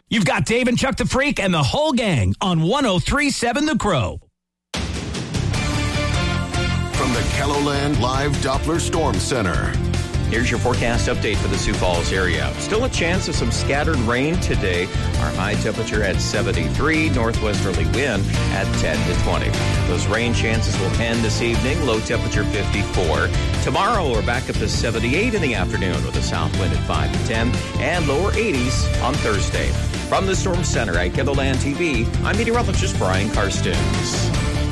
You've got Dave and Chuck the Freak and the whole gang on 103.7 The Crow. From the KELOLAND Live Doppler Storm Center. Here's your forecast update for the Sioux Falls area. Still a chance of some scattered rain today. Our high temperature at 73, northwesterly wind at 10 to 20. Those rain chances will end this evening, low temperature 54. Tomorrow we're back up to 78 in the afternoon with a south wind at 5 to 10 and lower 80s on Thursday. From the Storm Center at KELOLAND TV, I'm meteorologist Brian Karstens.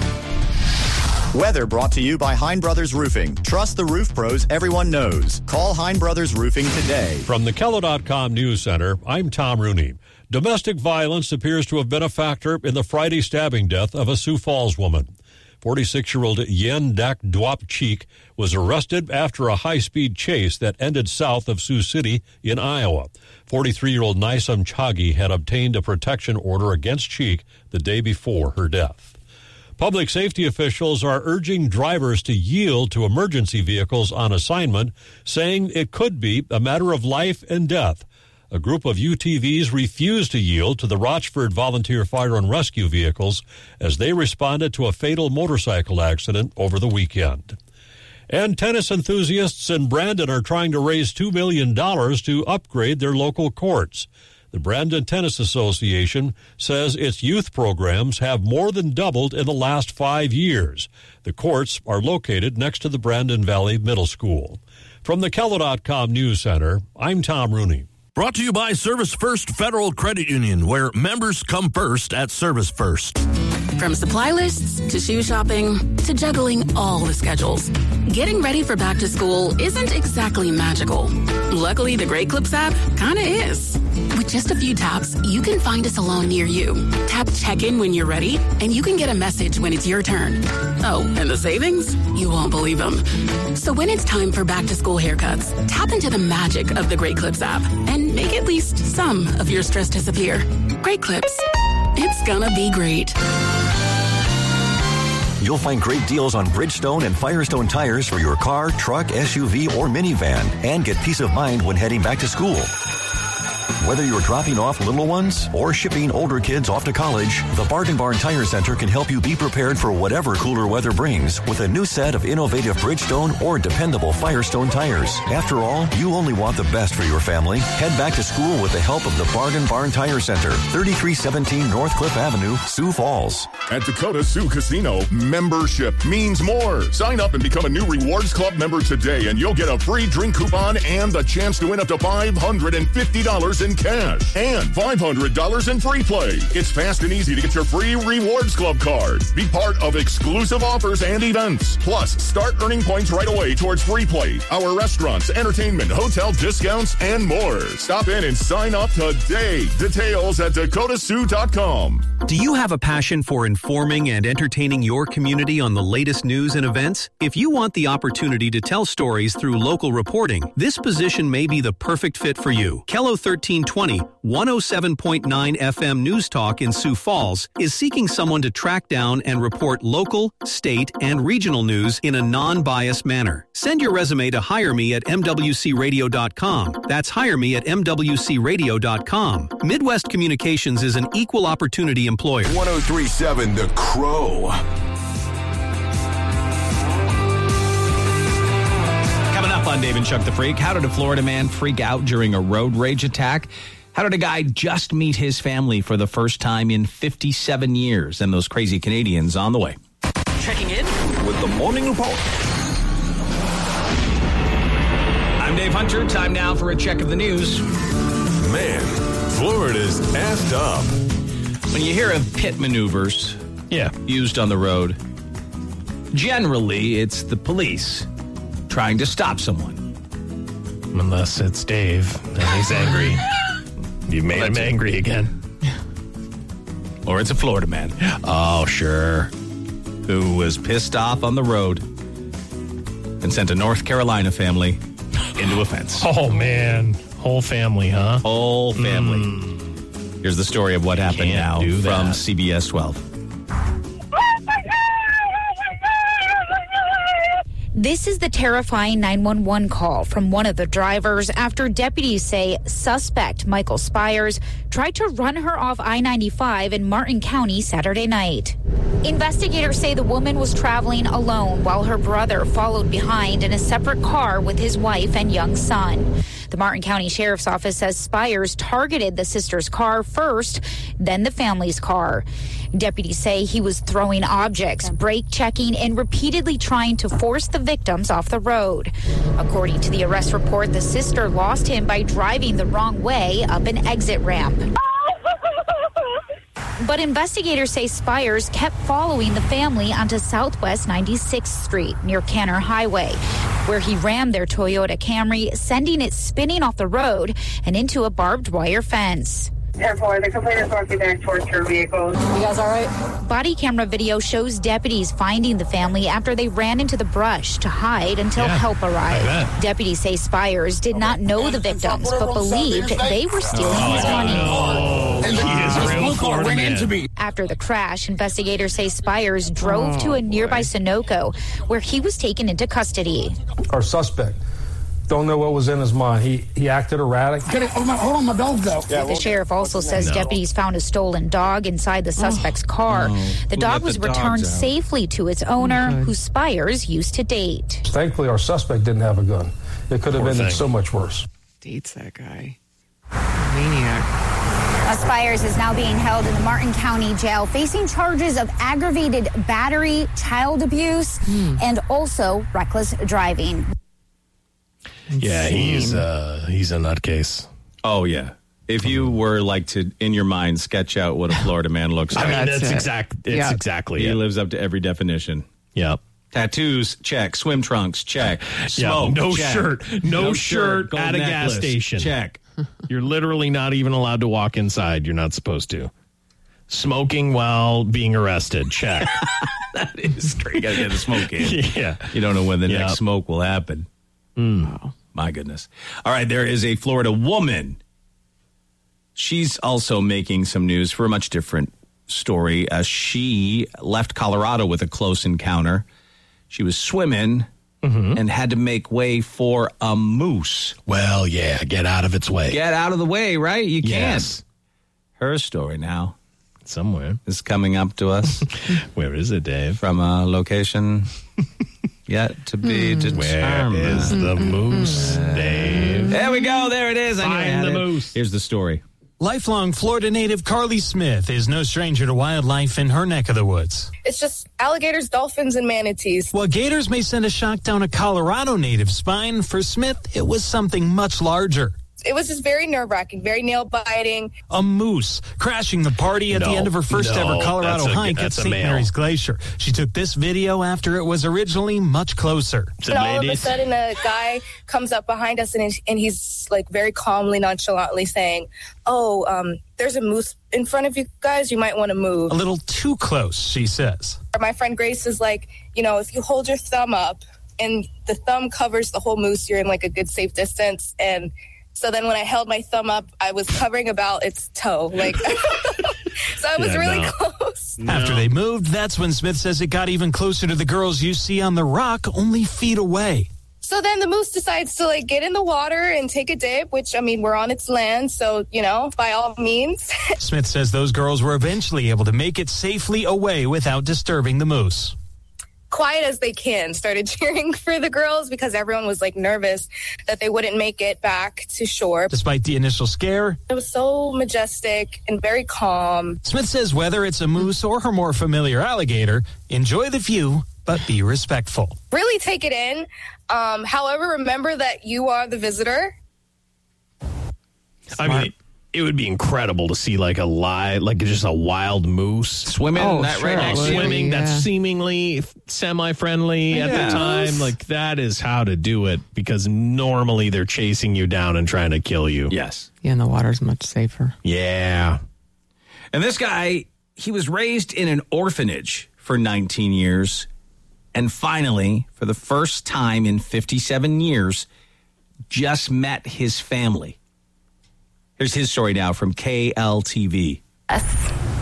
Weather brought to you by Hein Brothers Roofing. Trust the roof pros everyone knows. Call Hein Brothers Roofing today. From the KELO.com News Center, I'm Tom Rooney. Domestic violence appears to have been a factor in the Friday stabbing death of a Sioux Falls woman. 46-year-old Yen Dak Dwap Cheek was arrested after a high-speed chase that ended south of Sioux City in Iowa. 43-year-old Nisam Chagi had obtained a protection order against Cheek the day before her death. Public safety officials are urging drivers to yield to emergency vehicles on assignment, saying it could be a matter of life and death. A group of UTVs refused to yield to the Rochford Volunteer Fire and Rescue vehicles as they responded to a fatal motorcycle accident over the weekend. And tennis enthusiasts in Brandon are trying to raise $2 million to upgrade their local courts. The Brandon Tennis Association says its youth programs have more than doubled in the last 5 years. The courts are located next to the Brandon Valley Middle School. From the KELO.com News Center, I'm Tom Rooney. Brought to you by Service First Federal Credit Union, where members come first at Service First. From supply lists to shoe shopping to juggling all the schedules, getting ready for back to school isn't exactly magical. Luckily, the Great Clips app kinda is. With just a few taps, you can find a salon near you. Tap check-in when you're ready, and you can get a message when it's your turn. Oh, and the savings? You won't believe them. So when it's time for back-to-school haircuts, tap into the magic of the Great Clips app and make at least some of your stress disappear. Great Clips. It's gonna be great. You'll find great deals on Bridgestone and Firestone tires for your car, truck, SUV, or minivan, and get peace of mind when heading back to school. Whether you're dropping off little ones or shipping older kids off to college, the Bargain Barn Tire Center can help you be prepared for whatever cooler weather brings with a new set of innovative Bridgestone or dependable Firestone tires. After all, you only want the best for your family. Head back to school with the help of the Bargain Barn Tire Center, 3317 North Cliff Avenue, Sioux Falls. At Dakota Sioux Casino, membership means more. Sign up and become a new Rewards Club member today, and you'll get a free drink coupon and the chance to win up to $550 in cash and $500 in free play. It's fast and easy to get your free Rewards Club card. Be part of exclusive offers and events. Plus, start earning points right away towards free play, our restaurants, entertainment, hotel discounts, and more. Stop in and sign up today. Details at dakotasioux.com. Do you have a passion for informing and entertaining your community on the latest news and events? If you want the opportunity to tell stories through local reporting, this position may be the perfect fit for you. KELO 1320, 107.9 FM News Talk in Sioux Falls is seeking someone to track down and report local, state, and regional news in a non-biased manner. Send your resume to hireme@mwcradio.com. That's hireme@mwcradio.com. Midwest Communications is an equal opportunity employer. 103.7 The Crow. Coming up on Dave and Chuck the Freak, how did a Florida man freak out during a road rage attack? How did a guy just meet his family for the first time in 57 years? And those crazy Canadians on the way. Checking in With the Morning Report. I'm Dave Hunter. Time now for a check of the news. Man, Florida's effed up. When you hear of pit maneuvers used on the road, generally it's the police trying to stop someone. Unless it's Dave and he's angry. You made him angry again. Or it's a Florida man. Oh, sure. Who was pissed off on the road and sent a North Carolina family into a fence. Oh, man. Whole family, huh? Whole family. Here's the story of what happened now from CBS 12. This is the terrifying 911 call from one of the drivers after deputies say suspect Michael Spires tried to run her off I-95 in Martin County Saturday night. Investigators say the woman was traveling alone while her brother followed behind in a separate car with his wife and young son. The Martin County Sheriff's Office says Spires targeted the sister's car first, then the family's car. Deputies say he was throwing objects, brake checking, and repeatedly trying to force the victims off the road. According to the arrest report, the sister lost him by driving the wrong way up an exit ramp. But investigators say Spires kept following the family onto Southwest 96th Street near Canner Highway, where he rammed their Toyota Camry, sending it spinning off the road and into a barbed wire fence. 10-4, the complaint is walking back towards your vehicle. You guys all right? Body camera video shows deputies finding the family after they ran into the brush to hide until help arrived. Deputies say Spires did not know the victims, but believed they were stealing his money. He is a real Florida man. After the crash, investigators say Spires drove to a nearby Sunoco, where he was taken into custody. Our suspect don't know what was in his mind. He acted erratic. Hold on, my dog, though. The sheriff also says deputies found a stolen dog inside the suspect's car. The dog was returned safely to its owner, who Spires used to date. Thankfully, our suspect didn't have a gun. It could have ended so much worse. Dates that guy. Maniac. Spires is now being held in the Martin County Jail, facing charges of aggravated battery, child abuse, and also reckless driving. Yeah, he's a nutcase. Oh, yeah. If you were like to, in your mind, sketch out what a Florida man looks like. I mean, that's exactly it. He lives up to every definition. Yep. Tattoos, check. Swim trunks, check. Smoke, no check. shirt. No shirt at a gas station. Check. You're literally not even allowed to walk inside. You're not supposed to. Smoking while being arrested. Check. That is great. You got to get the smoke in. Yeah. You don't know when the next smoke will happen. Oh, my goodness. All right, there is a Florida woman. She's also making some news for a much different story. She left Colorado with a close encounter. She was swimming and had to make way for a moose. Well, yeah, get out of its way. Get out of the way, right? You can't. Yes. Her story now. Somewhere. Is coming up to us. Where is it, Dave? From a location yet to be determined. Where is the moose, Dave? There we go. There it is. Find the moose. Here's the story. Lifelong Florida native Carly Smith is no stranger to wildlife in her neck of the woods. It's just alligators, dolphins, and manatees. While gators may send a shock down a Colorado native's spine, for Smith, it was something much larger. It was just very nerve-wracking, very nail-biting. A moose crashing the party at the end of her first ever Colorado hike at St. Mary's Glacier. She took this video after it was originally much closer. And all of a sudden, a guy comes up behind us, and he's like very calmly, nonchalantly saying, there's a moose in front of you guys. You might want to move. A little too close, she says. My friend Grace is like, if you hold your thumb up and the thumb covers the whole moose, you're in like a good safe distance. And so then when I held my thumb up, I was covering about its toe. So I was really close. After they moved, that's when Smith says it got even closer to the girls you see on the rock only feet away. So then the moose decides to get in the water and take a dip, which, we're on its land. So, by all means. Smith says those girls were eventually able to make it safely away without disturbing the moose. Quiet as they can, started cheering for the girls because everyone was nervous that they wouldn't make it back to shore. Despite the initial scare, it was so majestic and very calm. Smith says whether it's a moose or her more familiar alligator, enjoy the view, but be respectful. Really take it in. However, remember that you are the visitor. I mean, it would be incredible to see just a wild moose swimming right next to you. Swimming that's seemingly semi-friendly at the time. That is how to do it, because normally they're chasing you down and trying to kill you. Yes. Yeah, and the water's much safer. Yeah. And this guy, he was raised in an orphanage for 19 years. And finally, for the first time in 57 years, just met his family. Here's his story now from KLTV.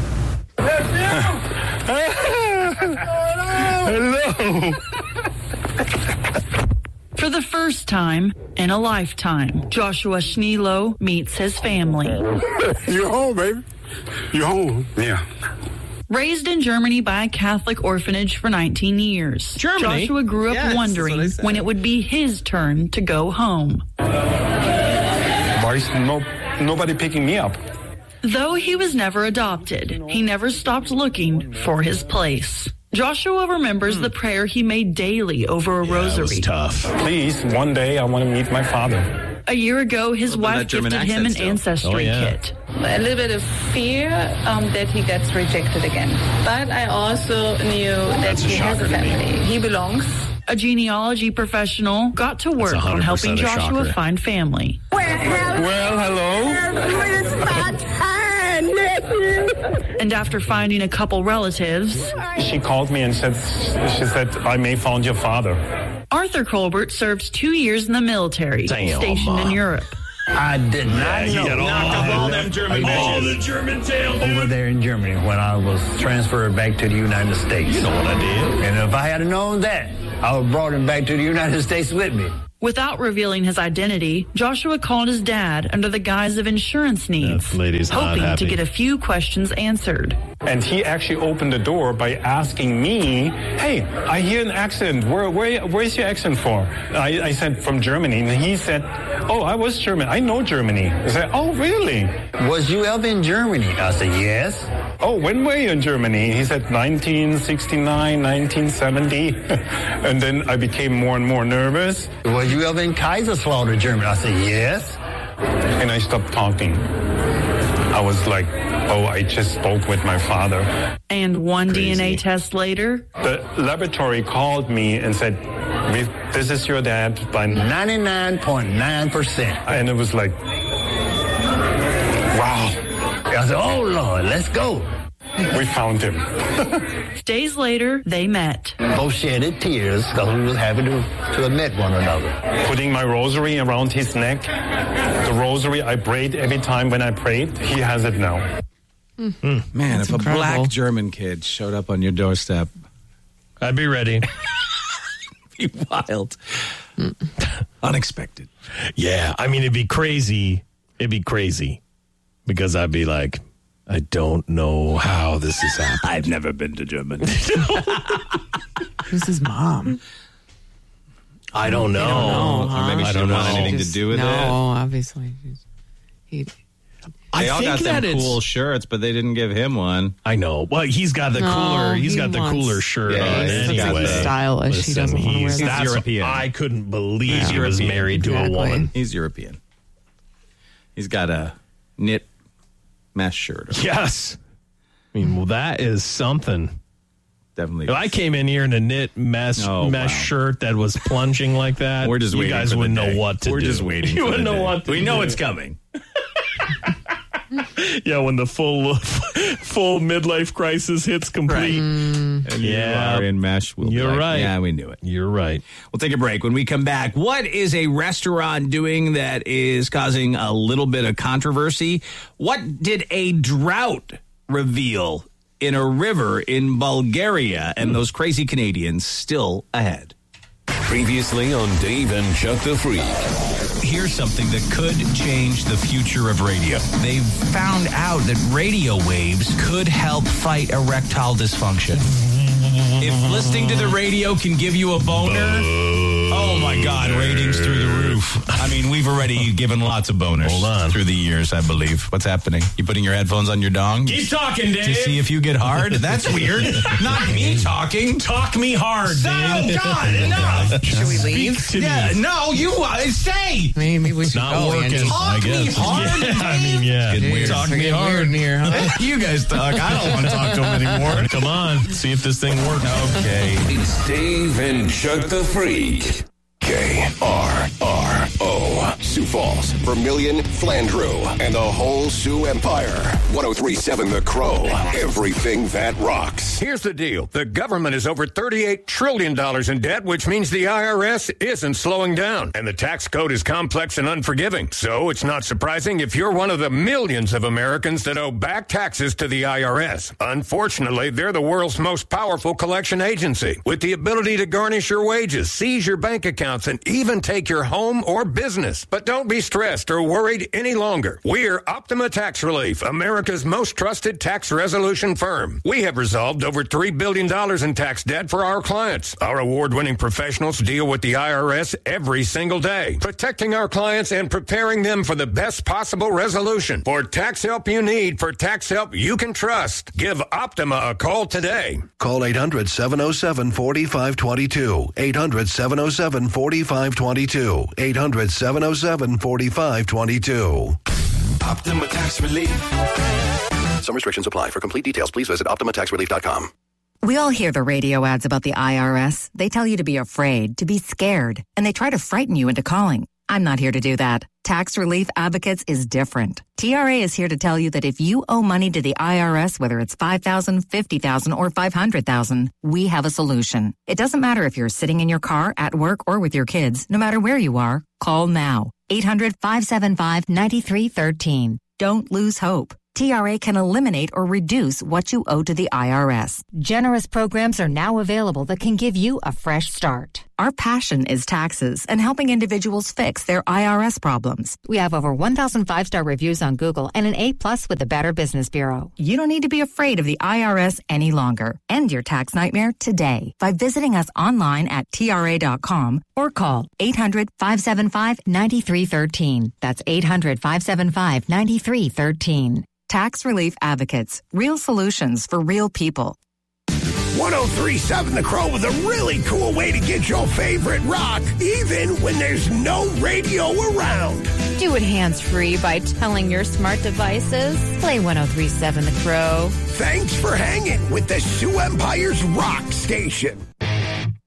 Hello. For the first time in a lifetime, Joshua Schneelo meets his family. You're home, baby. You're home. Yeah. Raised in Germany by a Catholic orphanage for 19 years, Germany? Joshua grew up wondering when it would be his turn to go home. Why is nobody picking me up? Though he was never adopted, he never stopped looking for his place. Joshua remembers the prayer he made daily over a rosary. That was tough. Please, one day I want to meet my father. A year ago, his wife gifted him an ancestry kit. A little bit of fear that he gets rejected again. But I also knew that he has a family. He belongs. A genealogy professional got to work on helping Joshua find family. Well, hello. And after finding a couple relatives, She called me and said, I may found your father. Arthur Colbert served 2 years in the military, stationed in Europe. I did not know. All them German tails. Over there in Germany when I was transferred back to the United States. You know what I did. And if I had known that, I would have brought him back to the United States with me. Without revealing his identity, Joshua called his dad under the guise of insurance needs, hoping to get a few questions answered. And he actually opened the door by asking me, hey, I hear an accent. Where is your accent from? I said, from Germany. And he said, oh, I was German. I know Germany. I said, oh, really? Was you ever in Germany? I said, yes. Oh, when were you in Germany? He said 1969, 1970. And then I became more and more nervous. Was you ever in Kaiserslautern, Germany? I said, yes. And I stopped talking. I was like, oh, I just spoke with my father. And one DNA test later, the laboratory called me and said, this is your dad by 99.9%. And it was like, wow. I said, oh, Lord, let's go. We found him. Days later, they met. Both shedded tears because we were happy to have met one another. Putting my rosary around his neck, the rosary I prayed every time when I prayed, he has it now. Man, That's if incredible. a black German kid showed up on your doorstep, I'd be ready. Be wild. Unexpected. Yeah, I mean, it'd be crazy. It'd be crazy because I'd be like, I don't know how this is happening. I've never been to Germany. Who's his mom? I don't know. Or maybe she didn't want anything to do with no, it. obviously. They all got them cool shirts, but they didn't give him one. I know. Well, he's got the cooler. He's got the cooler shirt on anyway. He's stylish. Listen, he doesn't want to wear He's European. I couldn't believe he was married to a woman. He's European. He's got a knit mesh shirt on. Yes. I mean, well, that is something. Definitely. If I came in here in a knit mesh shirt that was plunging like that, we're just you waiting guys for the wouldn't day. know what to do. We're just waiting. You for wouldn't the know day. what to We do. know it's coming. Yeah, when the full midlife crisis hits complete. And you are in mesh. We'll be You're like, right. Yeah, we knew it. You're right. We'll take a break. When we come back, what is a restaurant doing that is causing a little bit of controversy? What did a drought reveal in a river in Bulgaria? And those crazy Canadians still ahead. Previously on Dave and Chuck the Freak. Here's something that could change the future of radio. They've found out that radio waves could help fight erectile dysfunction. If listening to the radio can give you a boner, oh my God, ratings through the roof. I mean, we've already given lots of boners through the years, I believe. What's happening? You putting your headphones on your dong? Keep talking, Dave. To see if you get hard? That's weird. Not me talking. Talk me hard, Dave. Oh, God, enough. Should we leave? Speak to me. No, you stay. Maybe we should Not go. working. Andy. Talk me hard. Yeah, I mean, yeah. Dude, Talk it's me getting hard. weird in here, huh? You guys talk. I don't want to talk to him anymore. Come on. See if this thing works. Okay. It's Dave and Chuck the Freak. KRRO. Sioux Falls, Vermilion, Flandreau, and the whole Sioux Empire. 103.7 The Crow. Everything that rocks. Here's the deal. The government is over $38 trillion in debt, which means the IRS isn't slowing down. And the tax code is complex and unforgiving. So it's not surprising if you're one of the millions of Americans that owe back taxes to the IRS. Unfortunately, they're the world's most powerful collection agency, with the ability to garnish your wages, seize your bank accounts, and even take your home or business. But don't be stressed or worried any longer. We're Optima Tax Relief, America's most trusted tax resolution firm. We have resolved over $3 billion in tax debt for our clients. Our award-winning professionals deal with the IRS every single day, protecting our clients and preparing them for the best possible resolution. For tax help you need, for tax help you can trust, give Optima a call today. Call 800-707-4522. 800-707-4522. 800-707-4522. Optima Tax Relief. Some restrictions apply. For complete details, please visit OptimaTaxRelief.com. We all hear the radio ads about the IRS. They tell you to be afraid, to be scared, and they try to frighten you into calling. I'm not here to do that. Tax Relief Advocates is different. TRA is here to tell you that if you owe money to the IRS, whether it's $5,000, $50,000, or $500,000, we have a solution. It doesn't matter if you're sitting in your car, at work, or with your kids. No matter where you are, call now. 800-575-9313. Don't lose hope. TRA can eliminate or reduce what you owe to the IRS. Generous programs are now available that can give you a fresh start. Our passion is taxes and helping individuals fix their IRS problems. We have over 1,000 5-star reviews on Google and an A+ with the Better Business Bureau. You don't need to be afraid of the IRS any longer. End your tax nightmare today by visiting us online at TRA.com or call 800-575-9313. That's 800-575-9313. Tax Relief Advocates. Real solutions for real people. 103.7 The Crow with a really cool way to get your favorite rock, even when there's no radio around. Do it hands-free by telling your smart devices. Play 103.7 The Crow. Thanks for hanging with the Sioux Empire's rock station.